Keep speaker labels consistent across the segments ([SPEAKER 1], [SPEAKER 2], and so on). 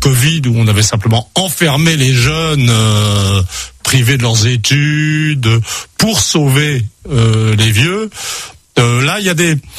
[SPEAKER 1] Covid où on avait simplement enfermé les jeunes, privés de leurs études, pour sauver les vieux. Là, il y a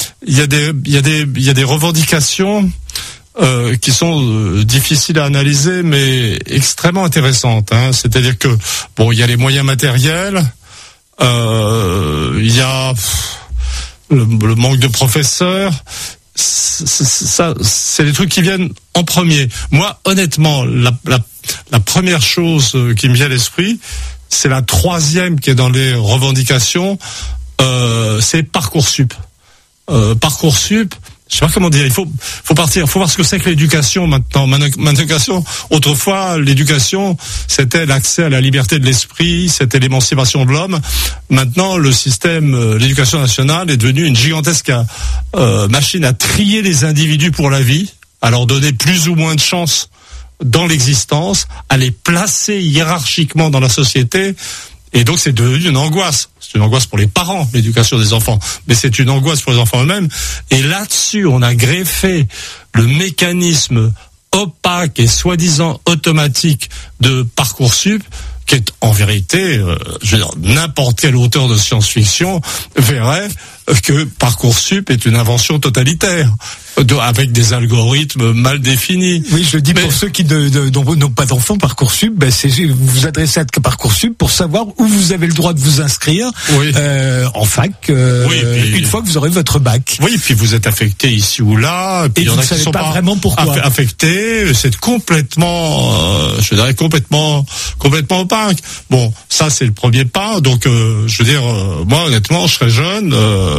[SPEAKER 1] des revendications qui sont difficiles à analyser, mais extrêmement intéressantes. Hein. C'est-à-dire que il y a les moyens matériels, il y a le manque de professeurs. Ça, c'est les trucs qui viennent en premier. Moi, honnêtement, la première chose qui me vient à l'esprit, c'est la troisième qui est dans les revendications, c'est Parcoursup. Parcoursup, je sais pas comment dire, il faut voir ce que c'est que l'éducation maintenant. L'éducation, autrefois, l'éducation, c'était l'accès à la liberté de l'esprit, c'était l'émancipation de l'homme. Maintenant, le système, l'éducation nationale est devenu une gigantesque machine à trier les individus pour la vie, à leur donner plus ou moins de chance dans l'existence, à les placer hiérarchiquement dans la société. Et donc, c'est devenu une angoisse. C'est une angoisse pour les parents, l'éducation des enfants, mais c'est une angoisse pour les enfants eux-mêmes. Et là-dessus, on a greffé le mécanisme opaque et soi-disant automatique de Parcoursup, qui est en vérité, n'importe quel auteur de science-fiction verrait que Parcoursup est une invention totalitaire, avec des algorithmes mal définis.
[SPEAKER 2] Oui, je le dis pour ceux qui n'ont pas d'enfants. Parcoursup, vous vous adressez à Parcoursup pour savoir où vous avez le droit de vous inscrire en fac, une fois que vous aurez votre bac.
[SPEAKER 1] Oui, puis vous êtes affecté ici ou là, puis
[SPEAKER 2] et vous ne savez pas vraiment pourquoi.
[SPEAKER 1] Affecté, c'est complètement, je dirais complètement opaque. Bon, ça c'est le premier pas. Donc, je veux dire, moi honnêtement, je serais jeune,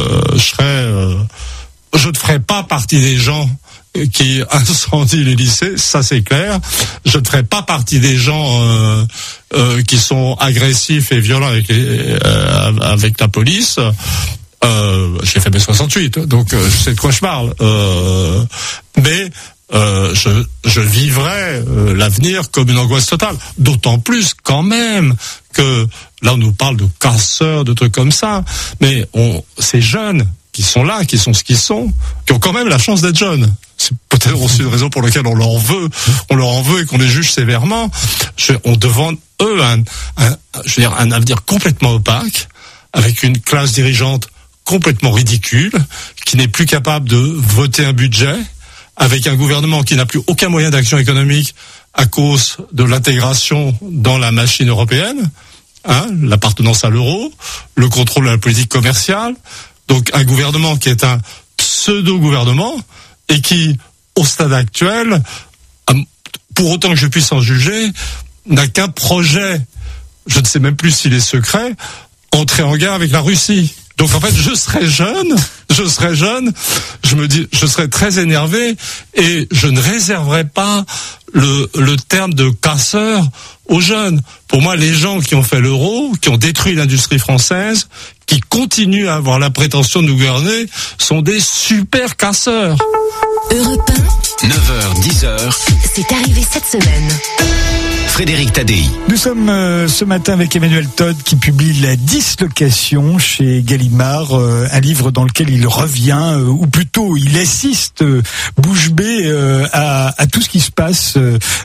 [SPEAKER 1] je ne ferai pas partie des gens qui incendient les lycées, ça c'est clair. Je ne ferai pas partie des gens qui sont agressifs et violents avec la police. J'ai fait mes 68, donc je sais de quoi je parle. Mais je vivrai l'avenir comme une angoisse totale. D'autant plus quand même que là on nous parle de casseurs, de trucs comme ça, mais ces jeunes qui sont là, qui sont ce qu'ils sont, qui ont quand même la chance d'être jeunes. C'est peut-être aussi une raison pour laquelle on leur en veut et qu'on les juge sévèrement. On demande eux un avenir complètement opaque, avec une classe dirigeante complètement ridicule, qui n'est plus capable de voter un budget, avec un gouvernement qui n'a plus aucun moyen d'action économique à cause de l'intégration dans la machine européenne, l'appartenance à l'euro, le contrôle de la politique commerciale. Donc un gouvernement qui est un pseudo-gouvernement et qui, au stade actuel, pour autant que je puisse en juger, n'a qu'un projet, je ne sais même plus s'il est secret, entrer en guerre avec la Russie. Donc en fait, je serais jeune, je me dis, je serais très énervé et je ne réserverais pas le terme de casseur aux jeunes. Pour moi, les gens qui ont fait l'euro, qui ont détruit l'industrie française, qui continuent à avoir la prétention de nous gouverner, sont des super casseurs.
[SPEAKER 3] Europe 1,
[SPEAKER 4] 9h, 10h.
[SPEAKER 3] C'est arrivé cette semaine.
[SPEAKER 4] Frédéric Tadei.
[SPEAKER 2] Nous sommes ce matin avec Emmanuel Todd qui publie La Dislocation chez Gallimard, un livre dans lequel il revient, ou plutôt il assiste bouche bée à tout ce qui se passe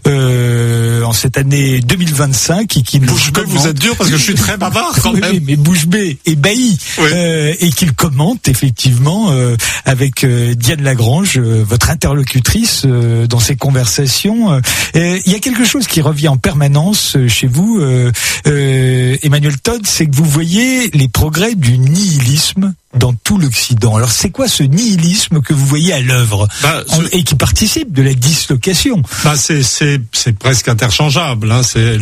[SPEAKER 2] en cette année 2025 et qui
[SPEAKER 1] bouche bée, vous êtes dur parce que je suis très bavard quand même.
[SPEAKER 2] Oui, mais bouche bée ébahi, et qu'il commente effectivement avec Diane Lagrange, votre interlocutrice dans ces conversations. Il y a quelque chose qui revient en permanence chez vous, Emmanuel Todd, c'est que vous voyez les progrès du nihilisme dans tout l'Occident. Alors c'est quoi ce nihilisme que vous voyez à l'œuvre et qui participe de la dislocation?
[SPEAKER 1] C'est presque interchangeable.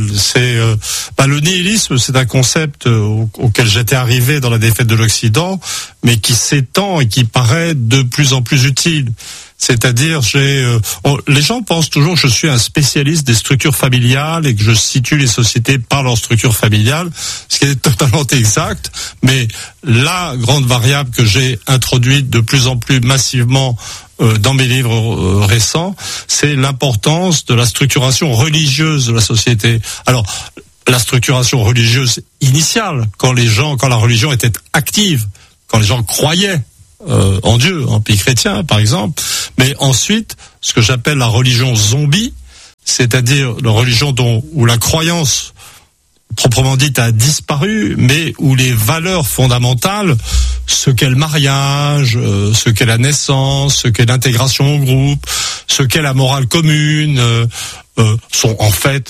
[SPEAKER 1] Le nihilisme, c'est un concept auquel j'étais arrivé dans la défaite de l'Occident, mais qui s'étend et qui paraît de plus en plus utile. C'est-à-dire, les gens pensent toujours que je suis un spécialiste des structures familiales et que je situe les sociétés par leur structure familiale, ce qui est totalement exact. Mais la grande variable que j'ai introduite de plus en plus massivement dans mes livres récents, c'est l'importance de la structuration religieuse de la société. Alors, la structuration religieuse initiale, quand la religion était active, quand les gens croyaient en Dieu, en pays chrétien par exemple, mais ensuite ce que j'appelle la religion zombie, c'est-à-dire la religion où la croyance proprement dite a disparu, mais où les valeurs fondamentales, ce qu'est le mariage, ce qu'est la naissance, ce qu'est l'intégration au groupe, ce qu'est la morale commune, sont en fait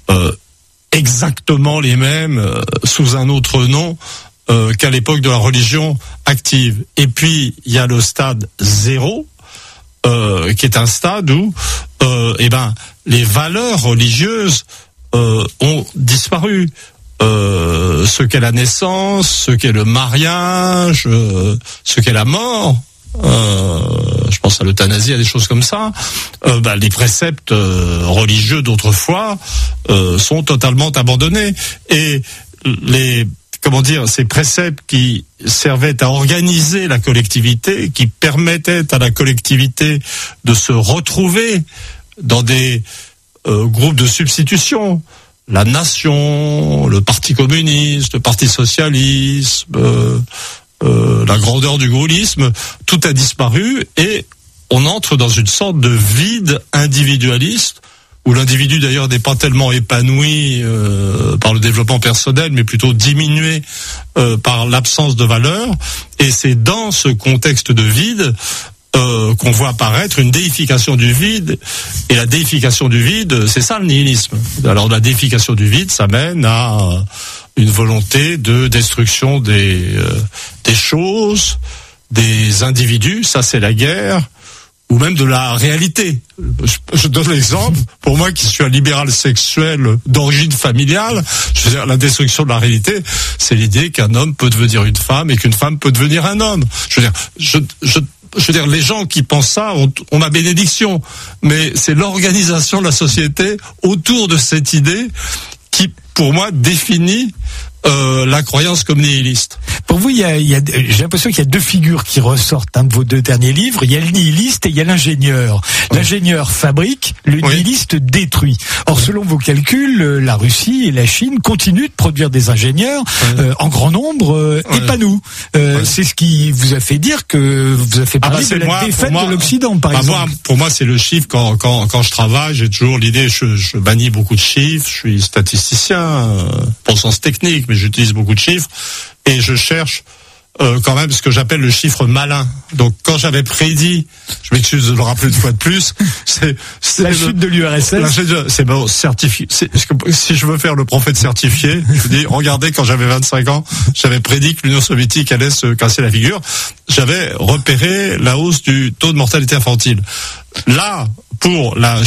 [SPEAKER 1] exactement les mêmes sous un autre nom qu'à l'époque de la religion active. Et puis il y a le stade 0, qui est un stade où les valeurs religieuses ont disparu. Ce qu'est la naissance, ce qu'est le mariage, ce qu'est la mort, je pense à l'euthanasie, à des choses comme ça, les préceptes religieux d'autrefois sont totalement abandonnés. Et ces préceptes qui servaient à organiser la collectivité, qui permettaient à la collectivité de se retrouver dans des groupes de substitution, la nation, le parti communiste, le parti socialiste, la grandeur du gaullisme, tout a disparu et on entre dans une sorte de vide individualiste où l'individu d'ailleurs n'est pas tellement épanoui par le développement personnel, mais plutôt diminué par l'absence de valeur. Et c'est dans ce contexte de vide qu'on voit apparaître une déification du vide, et la déification du vide, c'est ça le nihilisme. Alors la déification du vide, ça mène à une volonté de destruction des choses, des individus, ça c'est la guerre, ou même de la réalité. Je donne l'exemple, pour moi qui suis un libéral sexuel d'origine familiale, je veux dire, la destruction de la réalité, c'est l'idée qu'un homme peut devenir une femme et qu'une femme peut devenir un homme. Je veux dire, les gens qui pensent ça ont ma bénédiction, mais c'est l'organisation de la société autour de cette idée qui, pour moi, définit la croyance comme nihiliste.
[SPEAKER 2] Pour vous, j'ai l'impression qu'il y a deux figures qui ressortent de vos deux derniers livres. Il y a le nihiliste et il y a l'ingénieur. L'ingénieur fabrique, le nihiliste détruit. Or, selon vos calculs, la Russie et la Chine continuent de produire des ingénieurs en grand nombre et pas nous. C'est ce qui vous a fait dire que vous a fait parler de la défaite de l'Occident, par exemple.
[SPEAKER 1] Pour moi, c'est le chiffre. Quand je travaille, j'ai toujours l'idée, je bannis beaucoup de chiffres, je suis statisticien, pour le sens technique, mais j'utilise beaucoup de chiffres et je cherche quand même ce que j'appelle le chiffre malin. Donc quand j'avais prédit, je m'excuse de le rappeler une fois de plus, c'est
[SPEAKER 2] la chute de l'URSS.
[SPEAKER 1] C'est bon, certifié. Si je veux faire le prophète certifié, je vous dis, regardez, quand j'avais 25 ans, j'avais prédit que l'Union soviétique allait se casser la figure. J'avais repéré la hausse du taux de mortalité infantile. Là, pour la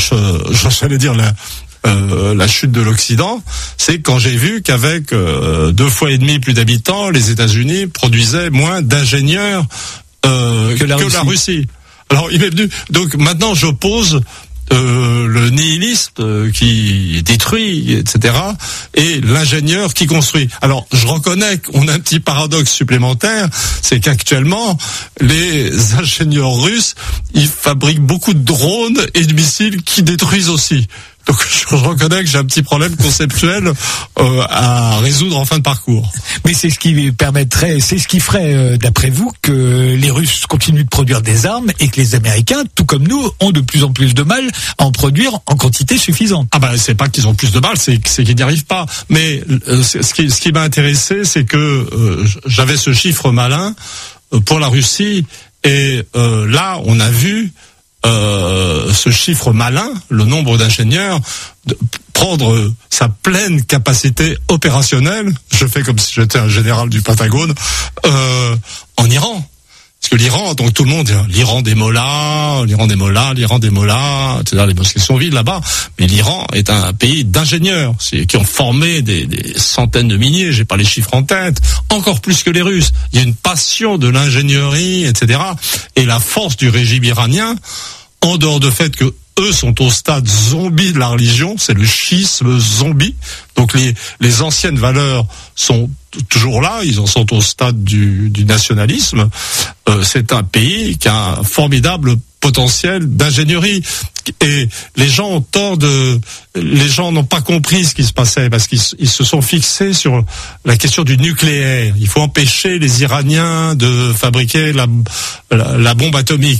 [SPEAKER 1] chute de l'Occident, c'est quand j'ai vu qu'avec 2 fois et demi plus d'habitants, les États-Unis produisaient moins d'ingénieurs que la Russie. Alors il m'est venu. Donc maintenant j'oppose le nihiliste qui détruit, etc., et l'ingénieur qui construit. Alors je reconnais qu'on a un petit paradoxe supplémentaire, c'est qu'actuellement les ingénieurs russes, ils fabriquent beaucoup de drones et de missiles qui détruisent aussi. Donc je reconnais que j'ai un petit problème conceptuel à résoudre en fin de parcours.
[SPEAKER 2] Mais c'est ce qui ferait, d'après vous, que les Russes continuent de produire des armes et que les Américains, tout comme nous, ont de plus en plus de mal à en produire en quantité suffisante.
[SPEAKER 1] C'est pas qu'ils ont plus de mal, c'est qu'ils n'y arrivent pas. Mais ce qui m'a intéressé, c'est que j'avais ce chiffre malin pour la Russie, et là on a vu ce chiffre malin, le nombre d'ingénieurs, prendre sa pleine capacité opérationnelle, je fais comme si j'étais un général du Pentagone, en Iran. Parce que l'Iran, donc tout le monde, l'Iran des mollahs, c'est-à-dire les mosquées sont vides là-bas, mais l'Iran est un pays d'ingénieurs, qui ont formé des centaines de milliers, j'ai pas les chiffres en tête, encore plus que les Russes. Il y a une passion de l'ingénierie, etc. Et la force du régime iranien, en dehors du fait que eux sont au stade zombie de la religion, c'est le schisme zombie. Donc les anciennes valeurs sont toujours là, ils en sont au stade du nationalisme. C'est un pays qui a un formidable potentiel d'ingénierie. Et les gens n'ont pas compris ce qui se passait, parce qu'ils se sont fixés sur la question du nucléaire. Il faut empêcher les Iraniens de fabriquer la bombe atomique.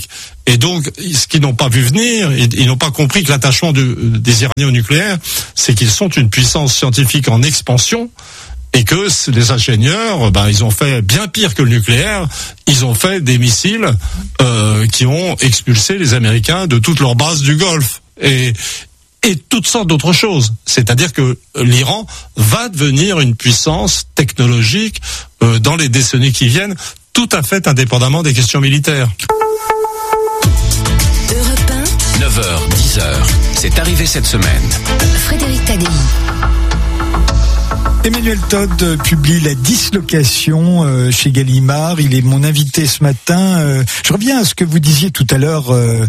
[SPEAKER 1] Et donc, ce qu'ils n'ont pas vu venir, ils n'ont pas compris que l'attachement des Iraniens au nucléaire, c'est qu'ils sont une puissance scientifique en expansion. Et que les ingénieurs, ils ont fait bien pire que le nucléaire. Ils ont fait des missiles qui ont expulsé les Américains de toutes leurs bases du Golfe et toutes sortes d'autres choses. C'est-à-dire que l'Iran va devenir une puissance technologique dans les décennies qui viennent, tout à fait indépendamment des questions militaires.
[SPEAKER 4] 9h, 10h, c'est arrivé cette semaine.
[SPEAKER 3] Frédéric Tadei.
[SPEAKER 2] Emmanuel Todd publie La Dislocation chez Gallimard. Il est mon invité ce matin. Je reviens à ce que vous disiez tout à l'heure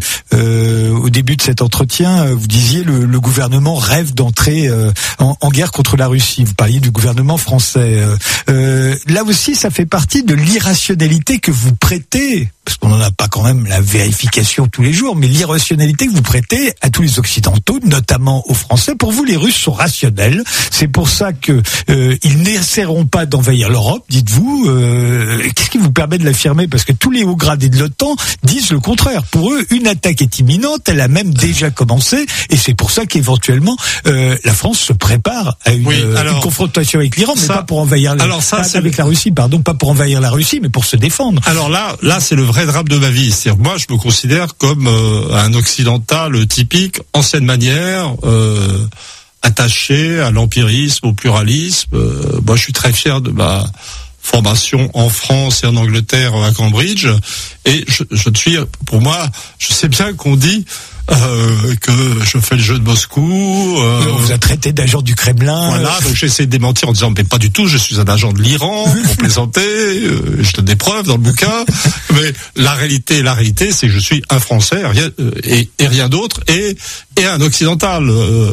[SPEAKER 2] au début de cet entretien. Vous disiez le gouvernement rêve d'entrer en guerre contre la Russie. Vous parliez du gouvernement français. Là aussi, ça fait partie de l'irrationalité que vous prêtez, parce qu'on n'en a pas quand même la vérification tous les jours, mais l'irrationalité que vous prêtez à tous les Occidentaux, notamment aux Français. Pour vous, les Russes sont rationnels. C'est pour ça que ils n'essaieront pas d'envahir l'Europe, dites-vous. Qu'est-ce qui vous permet de l'affirmer? Parce que tous les hauts gradés de l'OTAN disent le contraire. Pour eux, une attaque est imminente, elle a même déjà commencé, et c'est pour ça qu'éventuellement la France se prépare à une confrontation avec l'Iran, mais pas pour envahir avec la Russie, pardon, pas pour envahir la Russie, mais pour se défendre.
[SPEAKER 1] Alors là, c'est le vrai drame de ma vie. C'est-à-dire, moi, je me considère comme un occidental typique, ancienne manière, attaché à l'empirisme, au pluralisme. Moi, je suis très fier de ma formation en France et en Angleterre à Cambridge. Et je suis, pour moi, je sais bien qu'on dit que je fais le jeu de Moscou.
[SPEAKER 2] On vous a traité d'agent du Kremlin.
[SPEAKER 1] Voilà, donc j'essaie de démentir en disant mais pas du tout, je suis un agent de l'Iran, pour plaisanter, je donne des preuves dans le bouquin. Mais la réalité, c'est que je suis un Français et rien d'autre, et un occidental.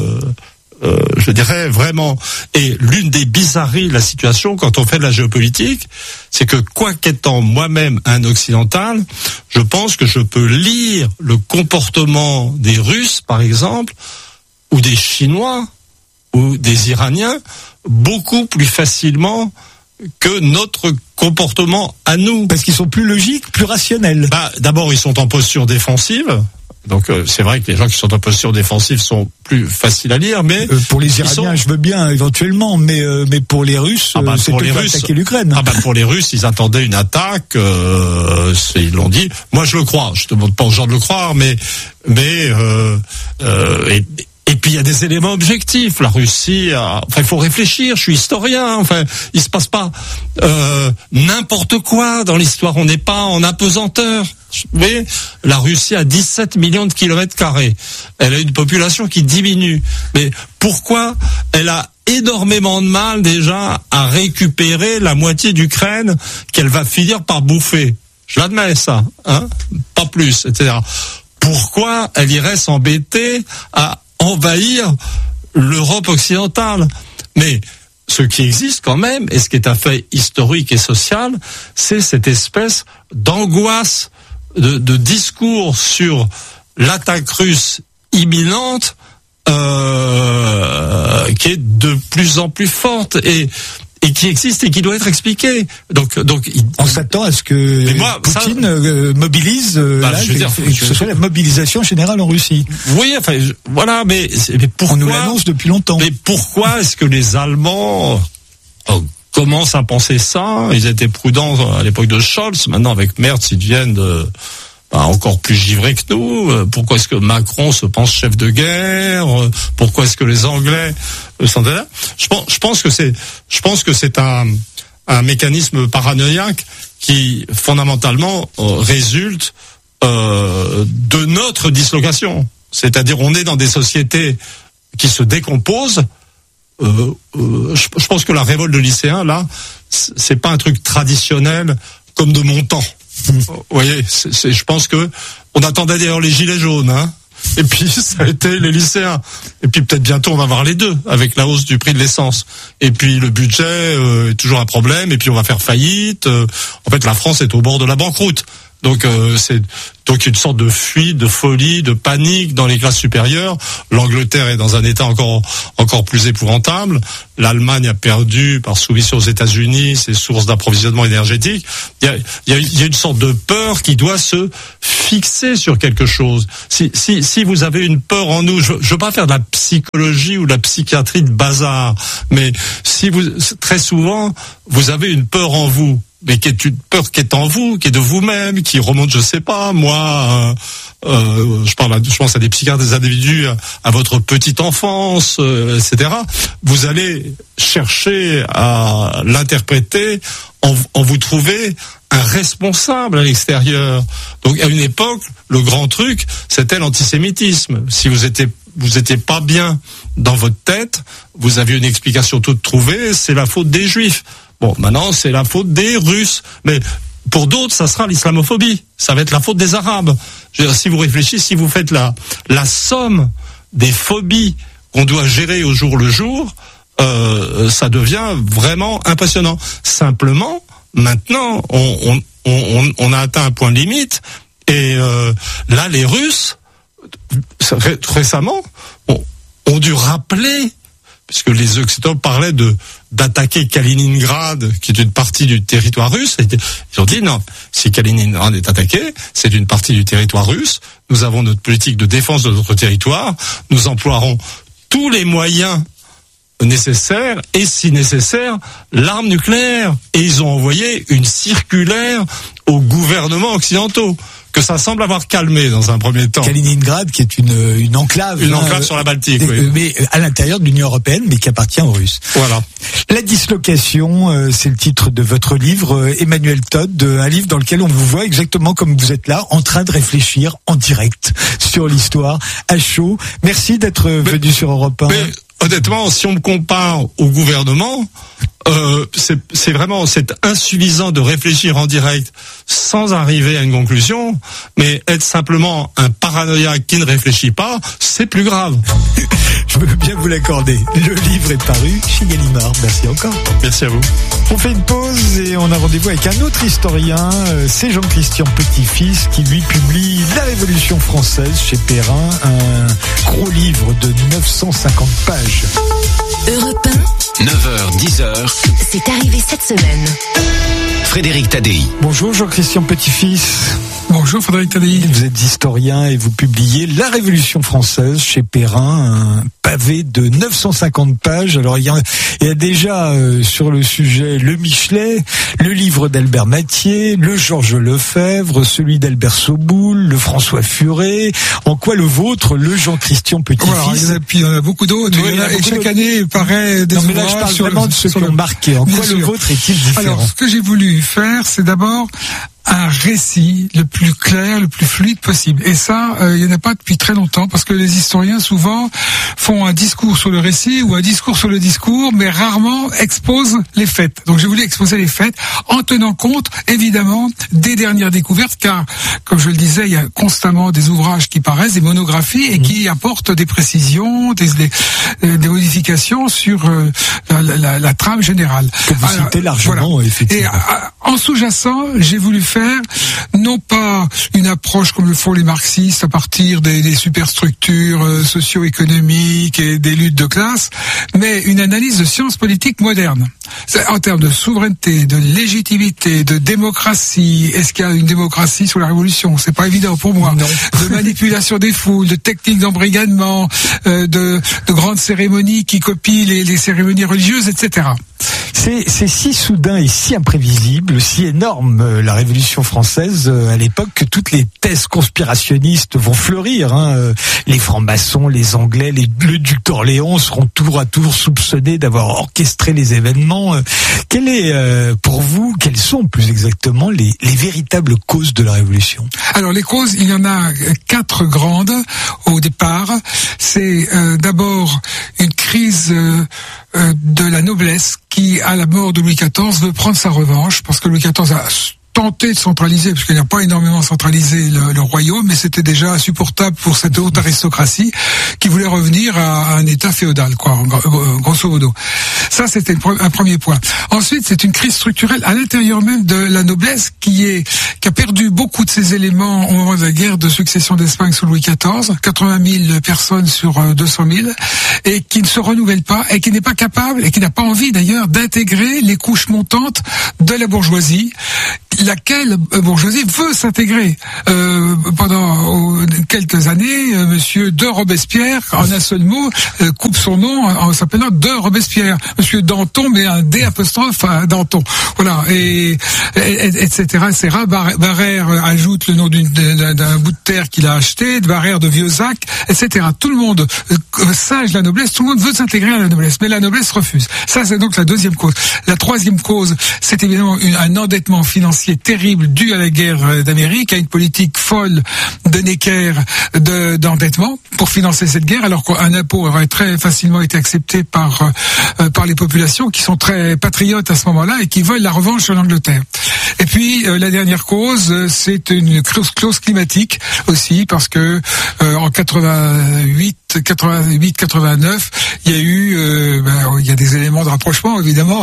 [SPEAKER 1] Je dirais vraiment. Et l'une des bizarreries de la situation, quand on fait de la géopolitique, c'est que quoi qu'étant moi-même un occidental, je pense que je peux lire le comportement des Russes, par exemple, ou des Chinois, ou des Iraniens, beaucoup plus facilement que notre comportement à nous.
[SPEAKER 2] Parce qu'ils sont plus logiques, plus rationnels.
[SPEAKER 1] D'abord, ils sont en posture défensive. Donc c'est vrai que les gens qui sont en posture défensive sont plus faciles à lire, mais
[SPEAKER 2] pour les Iraniens, je veux bien éventuellement, mais pour les Russes, c'est pour attaquer l'Ukraine.
[SPEAKER 1] Pour les Russes, ils attendaient une attaque, ils l'ont dit. Moi, je le crois. Je demande pas aux gens de le croire, et puis il y a des éléments objectifs. La Russie, il faut réfléchir. Je suis historien. Il se passe pas n'importe quoi dans l'histoire. On n'est pas en apesanteur. Mais la Russie a 17 millions de kilomètres carrés. Elle a une population qui diminue. Mais pourquoi elle a énormément de mal déjà à récupérer la moitié d'Ukraine qu'elle va finir par bouffer? Je l'admets ça, pas plus, etc. Pourquoi elle irait s'embêter à envahir l'Europe occidentale? Mais ce qui existe quand même, et ce qui est un fait historique et social, c'est cette espèce d'angoisse de discours sur l'attaque russe imminente qui est de plus en plus forte et qui existe et qui doit être expliquée. Donc
[SPEAKER 2] on s'attend à ce que Poutine mobilise que ce soit la mobilisation générale en Russie.
[SPEAKER 1] Oui, voilà, mais pourquoi?
[SPEAKER 2] On nous l'annonce depuis longtemps.
[SPEAKER 1] Mais pourquoi est-ce que les Allemands commencent à penser ça? Ils étaient prudents à l'époque de Scholz. Maintenant, avec Merz, ils deviennent encore plus givrés que nous. Pourquoi est-ce que Macron se pense chef de guerre? Pourquoi est-ce que les Anglais sont là? Je pense que c'est un mécanisme paranoïaque qui fondamentalement résulte de notre dislocation. C'est-à-dire, on est dans des sociétés qui se décomposent. Je pense que la révolte de lycéens, là, c'est pas un truc traditionnel comme de mon temps. Vous voyez, je pense que on attendait d'ailleurs les gilets jaunes, et puis ça a été les lycéens. Et puis peut-être bientôt on va voir les deux avec la hausse du prix de l'essence. Et puis le budget est toujours un problème. Et puis on va faire faillite. En fait, la France est au bord de la banqueroute. Donc c'est donc une sorte de fuite, de folie, de panique dans les classes supérieures. L'Angleterre est dans un état encore plus épouvantable. L'Allemagne a perdu par soumission aux États-Unis ses sources d'approvisionnement énergétique. Il y a une sorte de peur qui doit se fixer sur quelque chose. Si vous avez une peur en nous, je veux pas faire de la psychologie ou de la psychiatrie de bazar, mais si très souvent vous avez une peur en vous, mais qui est une peur qui est en vous, qui est de vous-même, qui remonte, je sais pas, moi, je pense à des psychiatres, des individus, à votre petite enfance, etc. Vous allez chercher à l'interpréter en vous trouvez un responsable à l'extérieur. Donc à une époque, le grand truc, c'était l'antisémitisme. Si vous étiez pas bien dans votre tête, vous aviez une explication toute trouvée, c'est la faute des Juifs. Bon, maintenant, c'est la faute des Russes. Mais pour d'autres, ça sera l'islamophobie. Ça va être la faute des Arabes. Je veux dire, si vous réfléchissez, si vous faites la somme des phobies qu'on doit gérer au jour le jour, ça devient vraiment impressionnant. Simplement, maintenant, on a atteint un point limite. Et là, les Russes, récemment, ont dû rappeler, puisque les Occidentaux parlaient d'attaquer Kaliningrad, qui est une partie du territoire russe. Ils ont dit non, si Kaliningrad est attaqué, c'est une partie du territoire russe. Nous avons notre politique de défense de notre territoire. Nous emploierons tous les moyens nécessaires et, si nécessaire, l'arme nucléaire. Et ils ont envoyé une circulaire aux gouvernements occidentaux, que ça semble avoir calmé dans un premier temps.
[SPEAKER 2] Kaliningrad, qui est une enclave.
[SPEAKER 1] Une enclave sur la Baltique, oui.
[SPEAKER 2] Mais à l'intérieur de l'Union européenne, mais qui appartient aux Russes.
[SPEAKER 1] Voilà.
[SPEAKER 2] La dislocation, c'est le titre de votre livre, Emmanuel Todd, un livre dans lequel on vous voit exactement comme vous êtes là, en train de réfléchir en direct sur l'histoire, à chaud. Merci d'être venu sur Europe 1.
[SPEAKER 1] Mais honnêtement, si on me compare au gouvernement, c'est vraiment insuffisant de réfléchir en direct sans arriver à une conclusion, mais être simplement un paranoïaque qui ne réfléchit pas, c'est plus grave.
[SPEAKER 2] Je veux bien vous l'accorder. Le livre est paru chez Gallimard. Merci encore.
[SPEAKER 1] Merci à vous.
[SPEAKER 2] On fait une pause et on a rendez-vous avec un autre historien, c'est Jean-Christian Petit-Fils, qui lui publie La Révolution française chez Perrin, un gros livre de 950 pages.
[SPEAKER 3] Europe 1,
[SPEAKER 4] 9h, 10h.
[SPEAKER 3] C'est arrivé cette semaine.
[SPEAKER 4] Frédéric Tadei.
[SPEAKER 2] Bonjour Jean-Christian Petit-Fils.
[SPEAKER 5] Bonjour Frédéric Tadei.
[SPEAKER 2] Vous êtes historien et vous publiez La Révolution française chez Perrin, un pavé de 950 pages. Alors il y a déjà sur le sujet le Michelet, le livre d'Albert Mathieu, le Georges Lefebvre, celui d'Albert Soboul, le François Furet. En quoi le vôtre, le Jean-Christian Petit-Fils?
[SPEAKER 5] Il y en a beaucoup d'autres.
[SPEAKER 2] Oui,
[SPEAKER 5] et chaque année, il paraît des
[SPEAKER 2] ouvrages. Mais là, je parle vraiment de ceux qui ont marqué. En quoi le vôtre est-il différent?
[SPEAKER 5] Alors, ce que j'ai voulu faire, c'est d'abord un récit le plus clair, le plus fluide possible. Et ça, il n'y en a pas depuis très longtemps, parce que les historiens, souvent, font un discours sur le récit ou un discours sur le discours, mais rarement exposent les faits. Donc j'ai voulu exposer les faits en tenant compte, évidemment, des dernières découvertes, car, comme je le disais, il y a constamment des ouvrages qui paraissent, des monographies, et qui apportent des précisions, des modifications sur la trame générale.
[SPEAKER 2] Que vous citez largement,
[SPEAKER 5] voilà.
[SPEAKER 2] effectivement.
[SPEAKER 5] Et en sous-jacent, j'ai voulu faire non pas une approche comme le font les marxistes à partir des superstructures socio-économiques et des luttes de classe, mais une analyse de sciences politiques modernes. En termes de souveraineté, de légitimité, de démocratie. Est-ce qu'il y a une démocratie sous la Révolution? C'est pas évident pour moi.
[SPEAKER 2] Non.
[SPEAKER 5] De manipulation des foules, de techniques d'embrigadement, de grandes cérémonies qui copient les cérémonies religieuses, etc.
[SPEAKER 2] C'est si soudain et si imprévisible, si énorme la Révolution française à l'époque, que toutes les thèses conspirationnistes vont fleurir. Les francs-maçons, les Anglais, le duc d'Orléans seront tour à tour soupçonnés d'avoir orchestré les événements. Quelles sont plus exactement les véritables causes de la Révolution? Alors
[SPEAKER 5] les causes, il y en a 4 grandes au départ. C'est d'abord une crise de la noblesse qui, à la mort de Louis XIV, veut prendre sa revanche, parce que Louis XIV a tenté de centraliser, parce qu'il n'a pas énormément centralisé le royaume, mais c'était déjà insupportable pour cette haute aristocratie qui voulait revenir à un état féodal, quoi, grosso modo. Ça, c'était un premier point. Ensuite, c'est une crise structurelle à l'intérieur même de la noblesse qui a perdu beaucoup de ses éléments au moment de la guerre de succession d'Espagne sous Louis XIV, 80 000 personnes sur 200 000, et qui ne se renouvelle pas, et qui n'est pas capable, et qui n'a pas envie d'ailleurs d'intégrer les couches montantes de la bourgeoisie, laquelle bourgeoisie veut s'intégrer. Pendant quelques années, Monsieur de Robespierre, en un seul mot, coupe son nom en s'appelant de Robespierre. Monsieur Danton, mais un D apostrophe à Danton. Voilà, et etc. etc. Barrère ajoute le nom d'un bout de terre qu'il a acheté, de Barrère de Vieuxac, etc. Tout le monde, sage la noblesse, tout le monde veut s'intégrer à la noblesse, mais la noblesse refuse. Ça, c'est donc la deuxième cause. La troisième cause, c'est évidemment un endettement financier terrible dû à la guerre d'Amérique, à une politique folle de Necker d'endettement pour financer cette guerre, alors qu'un impôt aurait très facilement été accepté par les populations qui sont très patriotes à ce moment-là et qui veulent la revanche sur l'Angleterre. Et puis la dernière cause, c'est une clause climatique aussi, parce que en 88-89, il y a eu, il y a des éléments de rapprochement évidemment,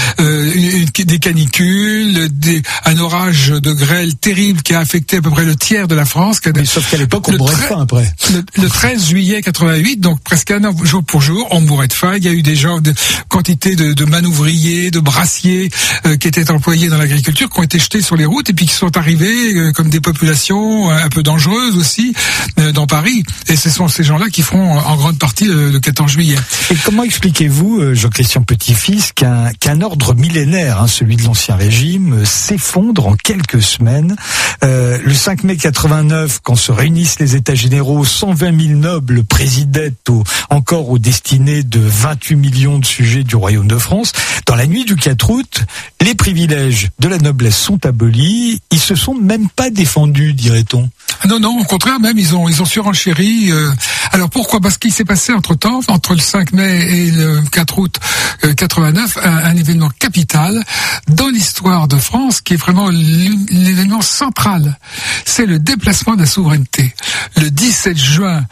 [SPEAKER 5] des canicules, un orage de grêle terrible qui a affecté à peu près le tiers de la France.
[SPEAKER 2] Mais sauf qu'à l'époque, on mourait de faim après.
[SPEAKER 5] Le 13 juillet 88, donc presque un an jour pour jour, on mourait de faim. Il y a eu des gens, quantité de manouvriers, de brassiers qui étaient employés dans l'agriculture, qui ont été jetés sur les routes et puis qui sont arrivés comme des populations un peu dangereuses aussi dans Paris. Et ce sont ces gens-là qui feront en grande partie le 14 juillet.
[SPEAKER 2] Et comment expliquez-vous, Jean-Christian Petit-Fils, qu'un ordre millénaire, celui de l'Ancien Régime, s'effondre en quelques semaines? Le 5 mai 89, quand se réunissent les États généraux, 120 000 nobles présidaient encore aux destinées de 28 millions de sujets du Royaume de France. Dans la nuit du 4 août, les privilèges de la noblesse sont abolis. Ils se sont même pas défendus, dirait-on.
[SPEAKER 5] Non, au contraire, même ils ont surenchéri. Alors pourquoi? Parce qu'il s'est passé entre-temps, entre le 5 mai et le 4 août 89, un événement capital dans l'histoire de France qui est vraiment l'événement central. C'est le déplacement de la souveraineté. Le 17 juin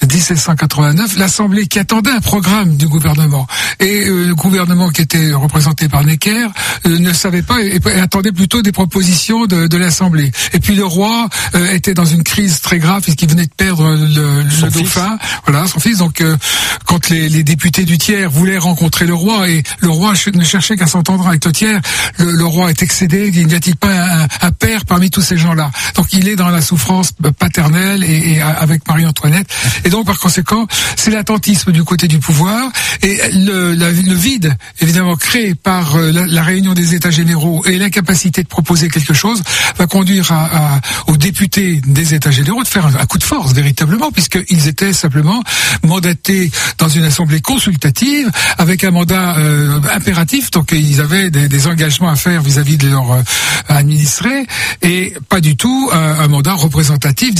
[SPEAKER 5] 1789, l'Assemblée qui attendait un programme du gouvernement, et le gouvernement qui était représenté par Necker ne savait pas et attendait plutôt des propositions de l'Assemblée. Et puis le roi était dans une crise très grave puisqu'il venait de perdre le dauphin, voilà, son fils. Donc quand les députés du tiers voulaient rencontrer le roi, et le roi ne cherchait qu'à s'entendre avec le tiers, le roi est excédé. Il n'y a-t-il pas un père parmi tous ces gens-là? Donc il est dans la souffrance paternelle et avec Marie-Antoinette. Et donc, par conséquent, c'est l'attentisme du côté du pouvoir et le vide, évidemment, créé par la réunion des États généraux et l'incapacité de proposer quelque chose, va conduire aux députés des États généraux de faire un coup de force, véritablement, puisqu'ils étaient simplement mandatés dans une assemblée consultative avec un mandat impératif. Donc, ils avaient des engagements à faire vis-à-vis de leurs administrés et pas du tout un mandat représentatif.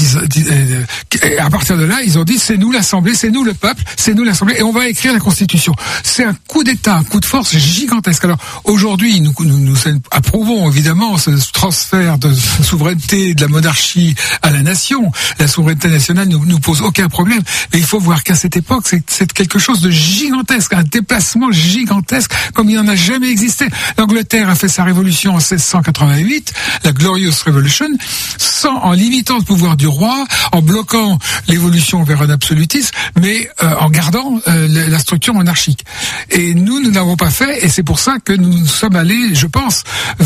[SPEAKER 5] Et à partir de là, ils ont dit c'est nous l'Assemblée, c'est nous le peuple, c'est nous l'Assemblée, et on va écrire la Constitution. C'est un coup d'État, un coup de force gigantesque. Alors aujourd'hui, nous approuvons évidemment ce transfert de souveraineté de la monarchie à la nation. La souveraineté nationale ne nous pose aucun problème, mais il faut voir qu'à cette époque, c'est quelque chose de gigantesque, un déplacement gigantesque comme il n'en a jamais existé. L'Angleterre a fait sa révolution en 1688, la Glorious Revolution, en limitant le pouvoir du roi, en bloquant l'évolution vers un absolutisme, mais en gardant la structure monarchique. Et nous n'avons pas fait, et c'est pour ça que nous sommes allés, je pense,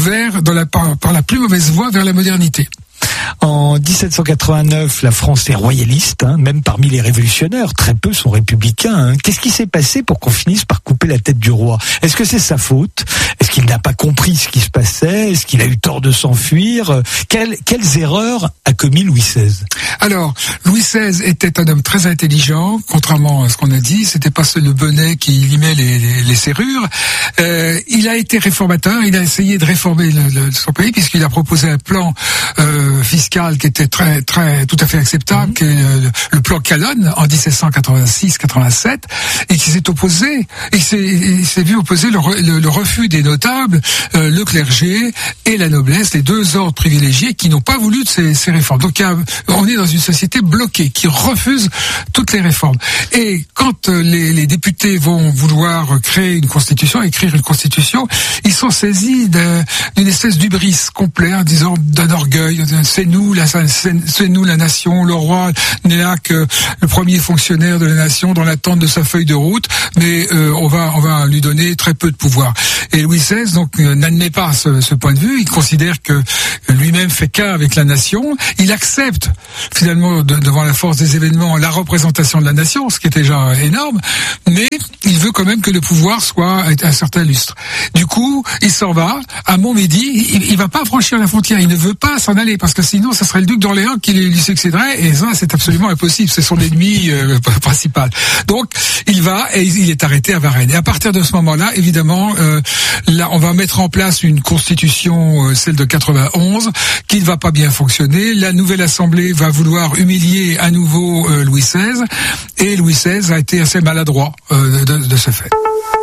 [SPEAKER 5] par la plus mauvaise voie, vers la modernité.
[SPEAKER 2] En 1789, la France est royaliste, même parmi les révolutionnaires, très peu sont républicains. Qu'est-ce qui s'est passé pour qu'on finisse par couper la tête du roi? Est-ce que c'est sa faute? Est-ce qu'il n'a pas compris ce qui se passait? Est-ce qu'il a eu tort de s'enfuir? Quelles erreurs a commis Louis XVI?
[SPEAKER 5] Alors, Louis XVI était un homme très intelligent, contrairement à ce qu'on a dit. C'était pas le bonnet qui limait les serrures. Il a été réformateur. Il a essayé de réformer son pays puisqu'il a proposé un plan fiscal qui était tout à fait acceptable, qui est le plan Calonne en 1786-87, et qui s'est opposé, et s'est vu opposer le refus des notables, le clergé et la noblesse, les deux ordres privilégiés qui n'ont pas voulu de ces réformes. Donc on est dans une société bloquée qui refuse toutes les réformes. Et quand les députés vont vouloir créer une constitution, écrire une constitution, ils sont saisis d'une espèce d'hubris complet, en disant d'un orgueil, c'est nous la nation, le roi n'est là que le premier fonctionnaire de la nation dans l'attente de sa feuille de route, mais on va lui donner très peu de pouvoir. Et Louis XVI donc n'admet pas ce point de vue. Il considère que lui-même fait qu'un avec la nation. Il accepte finalement devant la force des événements la représentation de la nation, ce qui est déjà énorme, mais il veut quand même que le pouvoir soit à un certain lustre. Du coup, il s'en va à Montmédy. Il va pas franchir la frontière. Il ne veut pas s'en aller parce que sinon, ça serait le duc d'Orléans qui lui succéderait, et ça, c'est absolument impossible. C'est son ennemi principal. Donc, il va et il est arrêté à Varennes. Et à partir de ce moment-là, évidemment, là, on va mettre en place une constitution, celle de 91, qui ne va pas bien fonctionner. La nouvelle assemblée va vouloir humilier à nouveau Louis XVI, et Louis XVI a été assez maladroit de ce fait.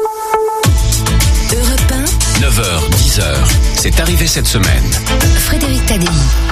[SPEAKER 4] 9h, 10h, c'est arrivé cette semaine.
[SPEAKER 3] Frédéric Tadei.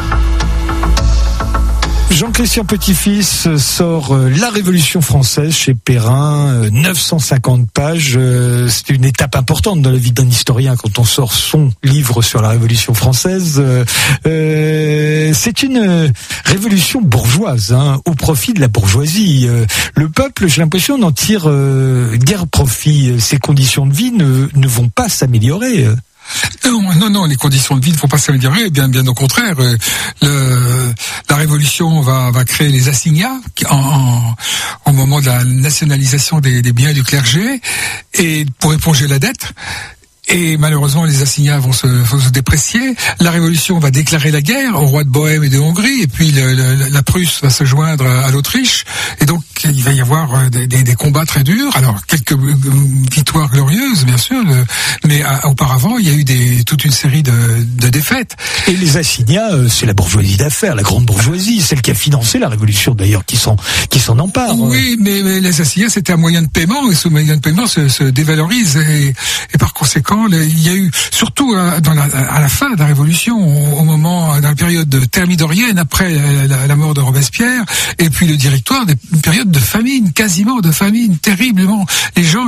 [SPEAKER 2] Jean-Christian Petit-Fils sort La Révolution française chez Perrin, 950 pages. C'est une étape importante dans la vie d'un historien quand on sort son livre sur la Révolution française. C'est une révolution bourgeoise, au profit de la bourgeoisie. Le peuple, j'ai l'impression, n'en tire guère profit. Ses conditions de vie ne vont pas s'améliorer.
[SPEAKER 5] Non, les conditions de vie ne vont pas s'améliorer, bien au contraire. La Révolution va créer les assignats au moment de la nationalisation des biens du clergé, et pour éponger la dette. Et malheureusement, les assignats vont se déprécier. La Révolution va déclarer la guerre au roi de Bohême et de Hongrie, et puis la Prusse va se joindre à l'Autriche. Et donc, il va y avoir des combats très durs. Alors, quelques victoires glorieuses, bien sûr, mais auparavant, il y a eu toute une série de défaites.
[SPEAKER 2] Et les assignats, c'est la bourgeoisie d'affaires, la grande bourgeoisie, celle qui a financé la Révolution d'ailleurs, qui s'en empare.
[SPEAKER 5] Oui, mais les assignats, c'était un moyen de paiement, et ce moyen de paiement se dévalorise, et par conséquent, il y a eu, surtout à la fin de la Révolution, dans la période thermidorienne, après la mort de Robespierre, et puis le Directoire, une période de famine, quasiment de famine, terriblement. Les gens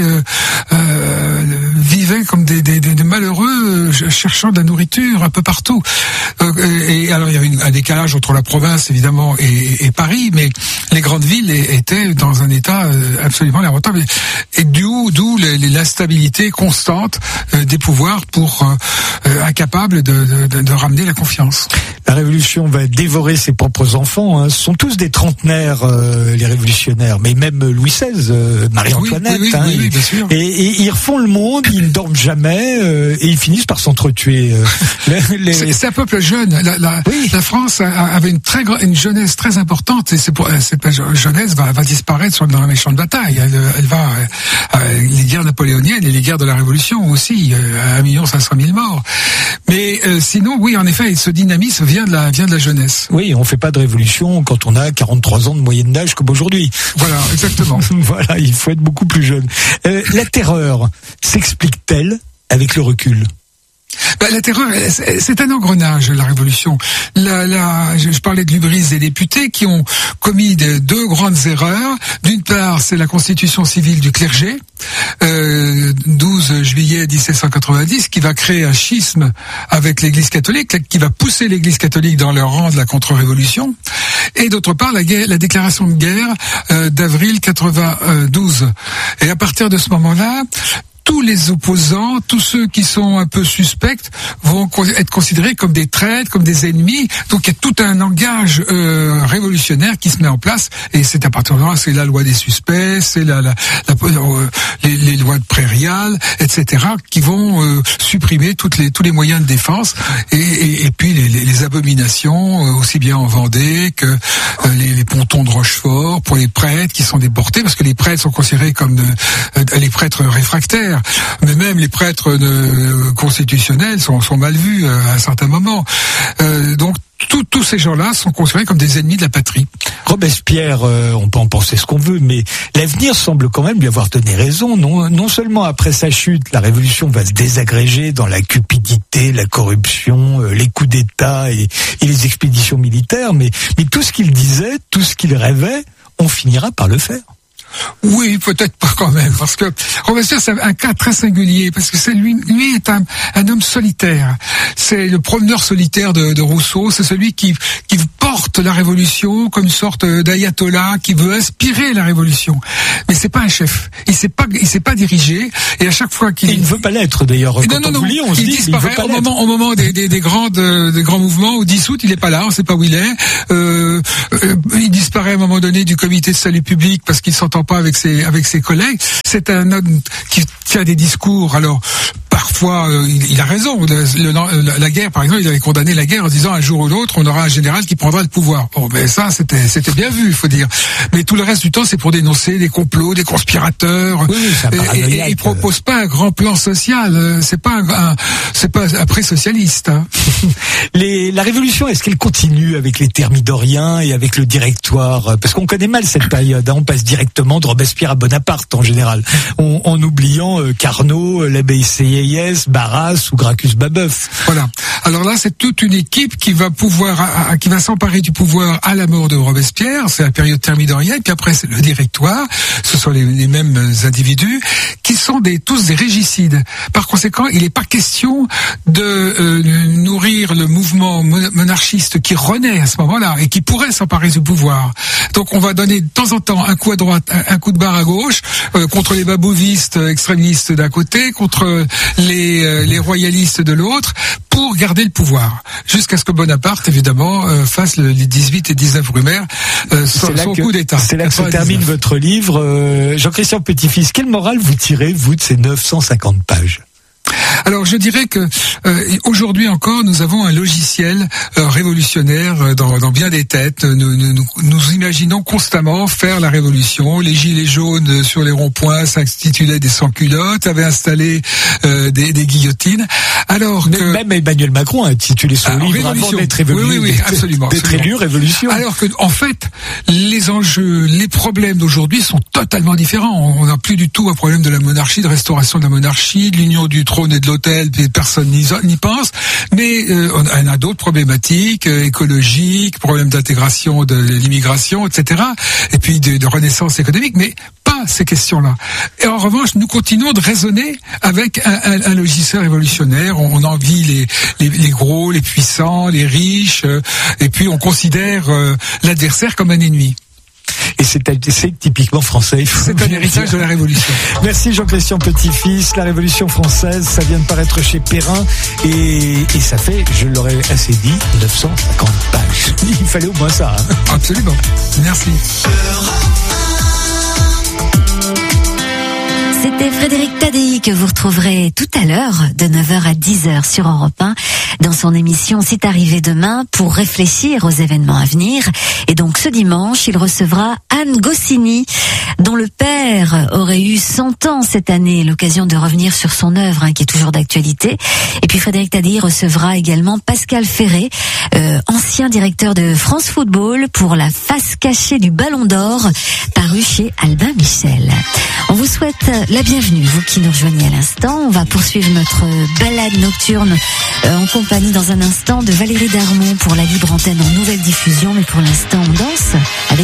[SPEAKER 5] vivaient comme des malheureux, cherchant de la nourriture un peu partout. Et alors, il y avait un décalage entre la province, évidemment, et Paris, mais les grandes villes étaient dans un état absolument lamentable. Et d'où l'instabilité constante des pouvoirs incapables de ramener la confiance.
[SPEAKER 2] La Révolution va dévorer ses propres enfants. Ce sont tous des trentenaires, les révolutionnaires, mais même Louis XVI, Marie-Antoinette.
[SPEAKER 5] Oui, bien sûr.
[SPEAKER 2] Et ils refont le monde, ils ne dorment jamais, et ils finissent par s'entretuer.
[SPEAKER 5] C'est un peuple jeune. La France avait une jeunesse très importante, et cette jeunesse va disparaître dans la champ de bataille. Elle va les guerres napoléoniennes et les guerres de la Révolution aussi, 1 500 000 morts. Mais sinon, oui, en effet, ce dynamisme vient de la jeunesse.
[SPEAKER 2] Oui, on fait pas de révolution quand on a 43 ans de moyenne d'âge comme aujourd'hui.
[SPEAKER 5] Voilà, exactement.
[SPEAKER 2] Voilà, il faut être beaucoup plus jeune. La terreur s'explique-t-elle avec le recul ?
[SPEAKER 5] La terreur, c'est un engrenage, la Révolution. Je parlais de l'hubris des députés qui ont commis deux grandes erreurs. D'une part, c'est la constitution civile du clergé, 12 juillet 1790, qui va créer un schisme avec l'Église catholique, qui va pousser l'Église catholique dans le rang de la contre-révolution. Et d'autre part, la déclaration de guerre d'avril 92. Et à partir de ce moment-là, tous les opposants, tous ceux qui sont un peu suspects vont être considérés comme des traîtres, comme des ennemis. Donc il y a tout un langage révolutionnaire qui se met en place, et c'est à partir de là, c'est la loi des suspects, c'est les lois de prairiales, etc., qui vont supprimer tous les moyens de défense, et puis les abominations, aussi bien en Vendée que les pontons de Rochefort pour les prêtres qui sont déportés, parce que les prêtres sont considérés comme les prêtres réfractaires. Mais même les prêtres constitutionnels sont mal vus à un certain moment. Donc tous ces gens-là sont considérés comme des ennemis de la patrie.
[SPEAKER 2] Robespierre, on peut en penser ce qu'on veut, mais l'avenir semble quand même lui avoir donné raison. Non seulement après sa chute, la révolution va se désagréger dans la cupidité, la corruption, les coups d'État et les expéditions militaires, mais tout ce qu'il disait, tout ce qu'il rêvait, on finira par le faire.
[SPEAKER 5] Oui, peut-être pas quand même, parce que Robespierre c'est un cas très singulier, parce que lui est un homme solitaire. C'est le promeneur solitaire de Rousseau. C'est celui qui porte la révolution comme une sorte d'ayatollah qui veut inspirer la révolution. Mais c'est pas un chef. Il sait pas diriger. Et à chaque fois qu'il
[SPEAKER 2] ne veut pas l'être d'ailleurs.
[SPEAKER 5] Non. Il disparaît au moment des grands mouvements. Au 10 août, il est pas là. On sait pas où il est. Il disparaît à un moment donné du comité de salut public parce qu'il s'entend pas avec ses collègues. C'est un homme qui tient des discours. Alors parfois, il a raison. La guerre, par exemple, il avait condamné la guerre en disant un jour ou l'autre, on aura un général qui prendra le pouvoir. Bon, mais ça, c'était bien vu, il faut dire. Mais tout le reste du temps, c'est pour dénoncer des complots, des conspirateurs.
[SPEAKER 2] Oui,
[SPEAKER 5] et il propose pas un grand plan social. C'est pas un pré-socialiste. Hein.
[SPEAKER 2] La révolution, est-ce qu'elle continue avec les thermidoriens et avec le directoire? Parce qu'on connaît mal cette période. Hein. On passe directement de Robespierre à Bonaparte en général, en oubliant Carnot, l'abbaye Sieyès, Barras ou Gracchus Babeuf.
[SPEAKER 5] Voilà. Alors là, c'est toute une équipe qui va s'emparer du pouvoir à la mort de Robespierre. C'est la période thermidorienne. Puis après, c'est le directoire. Ce sont les mêmes individus qui sont tous des régicides. Par conséquent, il n'est pas question de nourrir le mouvement monarchiste qui renaît à ce moment-là et qui pourrait s'emparer du pouvoir. Donc, on va donner de temps en temps un coup à droite, un coup de barre à gauche, contre les babouvistes extrémistes d'un côté, contre les royalistes de l'autre, pour garder le pouvoir. Jusqu'à ce que Bonaparte, évidemment, fasse les 18 et 19 Brumaire, son coup d'État.
[SPEAKER 2] C'est là que se termine votre livre. Jean-Christian Petit-Fils, quelle morale vous tirez, vous, de ces 950 pages ?
[SPEAKER 5] Alors je dirais que aujourd'hui encore nous avons un logiciel révolutionnaire dans bien des têtes. Nous imaginons constamment faire la révolution. Les gilets jaunes sur les ronds-points s'intitulaient des sans-culottes, avaient installé des guillotines. Alors que
[SPEAKER 2] même Emmanuel Macron a intitulé son livre avant d'être élu.
[SPEAKER 5] Oui, absolument.
[SPEAKER 2] D'être élu révolution.
[SPEAKER 5] Alors que en fait les enjeux, les problèmes d'aujourd'hui sont totalement différents. On n'a plus du tout un problème de la monarchie, de restauration de la monarchie, de l'union du trône et de l'hôtel, puis personne n'y pense, mais on a d'autres problématiques écologiques, problèmes d'intégration de l'immigration, etc. Et puis de renaissance économique, mais pas ces questions-là. Et en revanche, nous continuons de raisonner avec un logiciel révolutionnaire. On envie les gros, les puissants, les riches, et puis on considère l'adversaire comme un ennemi.
[SPEAKER 2] Et c'est typiquement français.
[SPEAKER 5] C'est un héritage de la Révolution.
[SPEAKER 2] Merci Jean-Christian Petit-Fils. La Révolution française, ça vient de paraître chez Perrin et ça fait, je l'aurais assez dit, 950 pages. Il fallait au moins ça. Hein.
[SPEAKER 5] Absolument. Merci.
[SPEAKER 3] C'était Frédéric Tadei que vous retrouverez tout à l'heure de 9h à 10h sur Europe 1 dans son émission C'est arrivé demain pour réfléchir aux événements à venir. Et donc ce dimanche, il recevra Anne Goscinny dont le père aurait eu 100 ans cette année, l'occasion de revenir sur son œuvre qui est toujours d'actualité. Et puis Frédéric Tadei recevra également Pascal Ferré, ancien directeur de France Football pour la face cachée du Ballon d'Or paru chez Albin Michel. On vous souhaite la bienvenue, vous qui nous rejoignez à l'instant. On va poursuivre notre balade nocturne en compagnie dans un instant de Valérie Darmon pour la libre antenne en nouvelle diffusion. Mais pour l'instant, on danse.